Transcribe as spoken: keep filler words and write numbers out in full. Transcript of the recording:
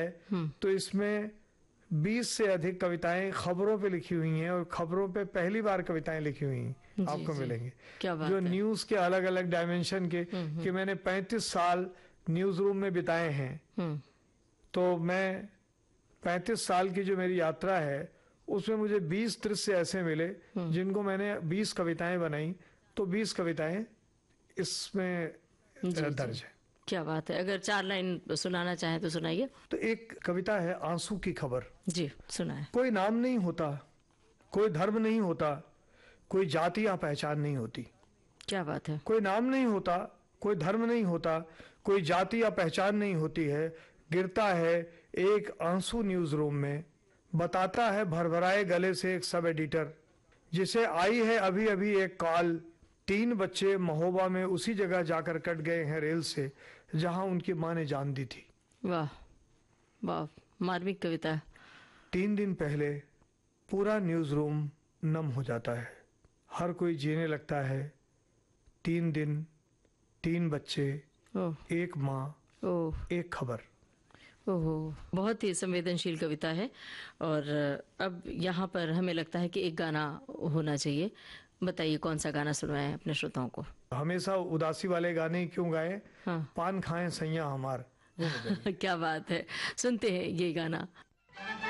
जाए तो इसमें बीस से अधिक कविताएं खबरों पे लिखी हुई हैं और खबरों पे पहली बार कविताएं लिखी हुई हैं आपको मिलेंगी। क्या बात जो है। न्यूज के अलग अलग डायमेंशन के कि मैंने पैंतीस साल न्यूज रूम में बिताए हैं, तो मैं पैंतीस साल की जो मेरी यात्रा है उसमें मुझे बीस दृश्य ऐसे मिले जिनको मैंने बीस कविताएं बनाई, तो बीस कविताएं इसमें दर्ज है। क्या बात है। अगर चार लाइन सुनाना चाहें तो सुनाइए। तो एक कविता है आंसू की खबर। जी सुनाए। कोई नाम नहीं होता, कोई धर्म नहीं होता, कोई जाति या पहचान नहीं होती। क्या बात है। कोई नाम नहीं होता, कोई धर्म नहीं होता, कोई जाति या पहचान नहीं होती है। गिरता है एक आंसू न्यूज रूम में, बताता है भरभराए गले से एक सब एडिटर, जिसे आई है अभी अभी एक कॉल, तीन बच्चे महोबा में उसी जगह जाकर कट गए हैं रेल से जहां उनकी मां ने जान दी थी। वाह वाह, मार्मिक कविता है। तीन दिन पहले पूरा न्यूज रूम नम हो जाता है, हर कोई जीने लगता है। तीन दिन, तीन बच्चे, एक माँ, एक खबर। ओहो, बहुत ही संवेदनशील कविता है। और अब यहाँ पर हमें लगता है कि एक गाना होना चाहिए। बताइए कौन सा गाना सुनवाएं अपने श्रोताओं को। हमेशा उदासी वाले गाने क्यों गाएं? हाँ। पान खाएं सैया हमार। क्या बात है, सुनते हैं ये गाना।